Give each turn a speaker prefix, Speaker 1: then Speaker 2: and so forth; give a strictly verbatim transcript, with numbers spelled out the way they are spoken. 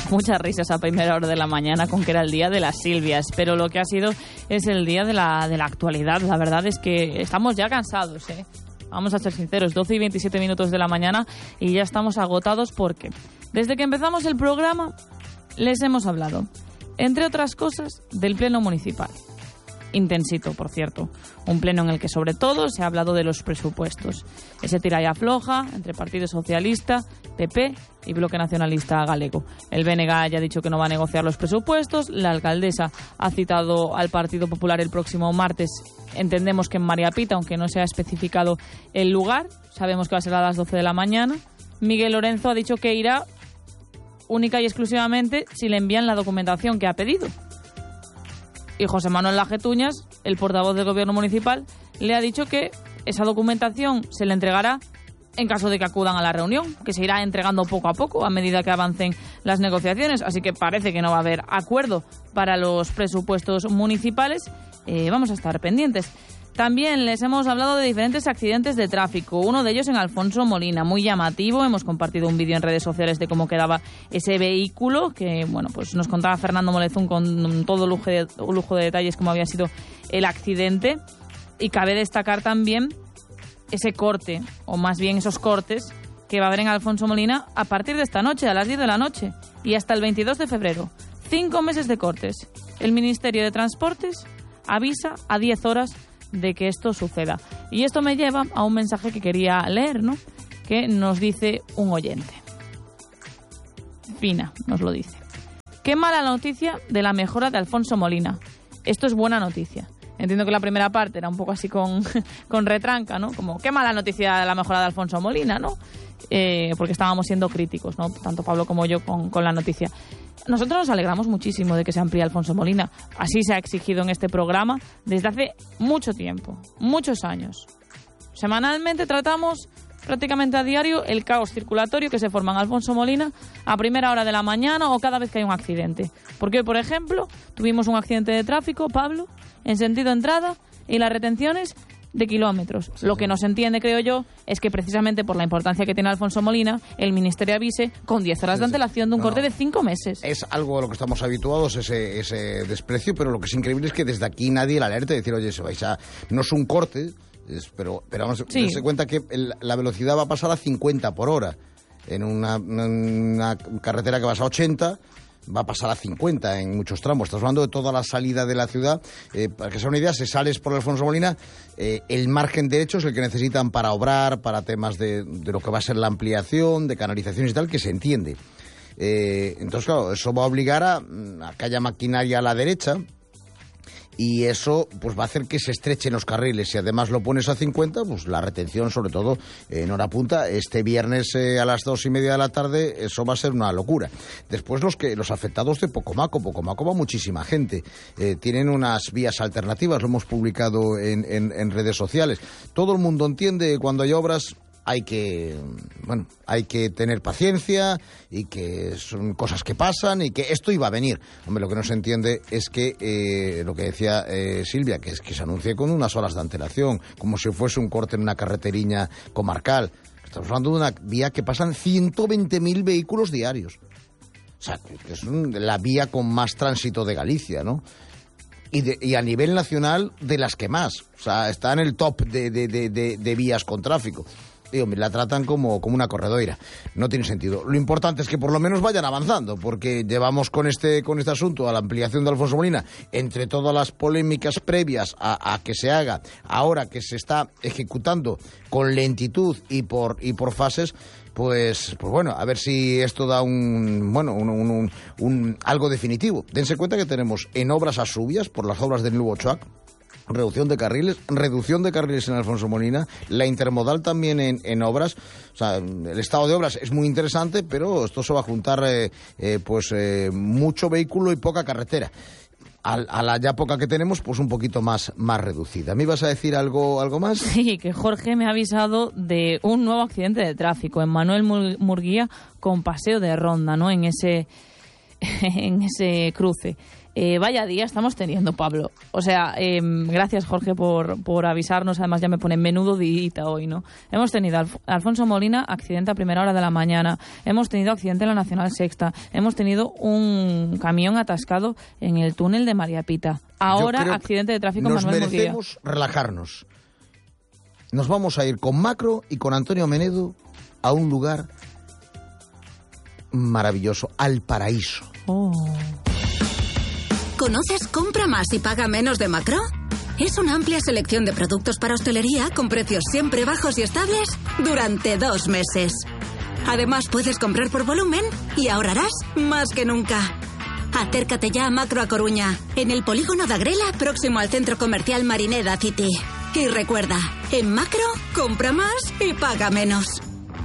Speaker 1: pues muchas risas a primera hora de la mañana con que era el día de las Silvias, pero lo que ha sido es el día de la, de la actualidad. La verdad es que estamos ya cansados, ¿eh? Vamos a ser sinceros, doce y veintisiete minutos de la mañana y ya estamos agotados porque desde que empezamos el programa les hemos hablado, entre otras cosas, del pleno municipal. Intensito, por cierto. Un pleno en el que sobre todo se ha hablado de los presupuestos. Ese tira y afloja entre Partido Socialista, P P y Bloque Nacionalista Galego. El B N G ya ha dicho que no va a negociar los presupuestos. La alcaldesa ha citado al Partido Popular el próximo martes. Entendemos que en María Pita, aunque no se ha especificado el lugar. Sabemos que va a ser a las doce de la mañana. Miguel Lorenzo ha dicho que irá única y exclusivamente si le envían la documentación que ha pedido. Y José Manuel Lajetuñas, el portavoz del Gobierno municipal, le ha dicho que esa documentación se le entregará en caso de que acudan a la reunión, que se irá entregando poco a poco a medida que avancen las negociaciones. Así que parece que no va a haber acuerdo para los presupuestos municipales. Eh, vamos a estar pendientes. También les hemos hablado de diferentes accidentes de tráfico, uno de ellos en Alfonso Molina, muy llamativo. Hemos compartido un vídeo en redes sociales de cómo quedaba ese vehículo, que bueno, pues nos contaba Fernando Molezún con todo lujo de, lujo de detalles cómo había sido el accidente. Y cabe destacar también ese corte, o más bien esos cortes, que va a haber en Alfonso Molina a partir de esta noche, a las diez de la noche, y hasta el veintidós de febrero. Cinco meses de cortes. El Ministerio de Transportes avisa a diez horas de que esto suceda. Y esto me lleva a un mensaje que quería leer, ¿no? Que nos dice un oyente. Fina nos lo dice. Qué mala noticia de la mejora de Alfonso Molina. Esto es buena noticia. Entiendo que la primera parte era un poco así con, con retranca, ¿no? Como, qué mala noticia de la mejora de Alfonso Molina, ¿no? Eh, porque estábamos siendo críticos, ¿no? Tanto Pablo como yo con, con la noticia. Nosotros nos alegramos muchísimo de que se amplíe Alfonso Molina. Así se ha exigido en este programa desde hace mucho tiempo, muchos años. Semanalmente tratamos prácticamente a diario el caos circulatorio que se forma en Alfonso Molina a primera hora de la mañana o cada vez que hay un accidente. Porque hoy, por ejemplo, tuvimos un accidente de tráfico, Pablo, en sentido entrada, y las retenciones de kilómetros. Sí, Lo que no se entiende, creo yo, es que precisamente por la importancia que tiene Alfonso Molina, el Ministerio avise con diez horas sí, de antelación de un no, corte de cinco meses.
Speaker 2: Es algo a lo que estamos habituados, ese, ese desprecio, pero lo que es increíble es que desde aquí nadie la alerta y decir, oye, se vais a... no es un corte, es, pero, pero vamos a sí. darse cuenta que el, la velocidad va a pasar a cincuenta por hora. En una, una carretera que vas a ochenta... va a pasar a cincuenta en muchos tramos. Estás hablando de toda la salida de la ciudad. Eh, para que sea una idea, si sales por Alfonso Molina, eh, el margen derecho es el que necesitan para obrar, para temas de, de lo que va a ser la ampliación, de canalizaciones y tal, que se entiende. Eh, entonces, claro, eso va a obligar a, a que haya maquinaria a la derecha, y eso pues va a hacer que se estrechen los carriles. Si además lo pones a cincuenta, pues la retención, sobre todo eh, en hora punta, este viernes eh, a las dos y media de la tarde, eso va a ser una locura. Después los que los afectados de Pocomaco, Pocomaco va muchísima gente, eh, tienen unas vías alternativas, lo hemos publicado en, en, en redes sociales. Todo el mundo entiende que cuando hay obras hay que, bueno, hay que tener paciencia y que son cosas que pasan y que esto iba a venir. Hombre, lo que no se entiende es que, eh, lo que decía eh, Silvia, que es que se anuncie con unas horas de antelación, como si fuese un corte en una carreteriña comarcal. Estamos hablando de una vía que pasan ciento veinte mil vehículos diarios. O sea, que es un, la vía con más tránsito de Galicia, ¿no? Y, de, y a nivel nacional, de las que más. O sea, está en el top de, de, de, de, de vías con tráfico. Y, hombre, la tratan como, como una corredoira. No tiene sentido. Lo importante es que por lo menos vayan avanzando, porque llevamos con este, con este asunto a la ampliación de Alfonso Molina, entre todas las polémicas previas a, a que se haga, ahora que se está ejecutando con lentitud y por, y por fases, pues, pues bueno, a ver si esto da un, bueno, un, un, un, un algo definitivo. Dense cuenta que tenemos en obras a Subias, por las obras del nuevo Choac, reducción de carriles, reducción de carriles en Alfonso Molina, la intermodal también en, en obras. O sea, el estado de obras es muy interesante, pero esto se va a juntar eh, eh, pues eh, mucho vehículo y poca carretera. A, a la ya poca que tenemos, pues un poquito más, más reducida. ¿Me ibas a decir algo, algo más?
Speaker 1: Sí, que Jorge me ha avisado de un nuevo accidente de tráfico en Manuel Murguía con Paseo de Ronda, ¿no? En ese, en ese cruce. Eh, vaya día estamos teniendo, Pablo. O sea, eh, gracias, Jorge, por, por avisarnos. Además, ya me ponen menudo dita hoy, ¿no? Hemos tenido Alf- Alfonso Molina, accidente a primera hora de la mañana. Hemos tenido accidente en la Nacional Sexta. Hemos tenido un camión atascado en el túnel de María Pita. Ahora, accidente de tráfico en Manuel Murguía.
Speaker 2: Nos merecemos relajarnos. Nos vamos a ir con Macro y con Antonio Menedo a un lugar maravilloso, al paraíso.
Speaker 1: Oh.
Speaker 3: ¿Conoces Compra Más y Paga Menos de Macro? Es una amplia selección de productos para hostelería con precios siempre bajos y estables durante dos meses. Además, puedes comprar por volumen y ahorrarás más que nunca. Acércate ya a Macro a Coruña, en el polígono de Agrela, próximo al centro comercial Marineda City. Y recuerda, en Macro, compra más y paga menos.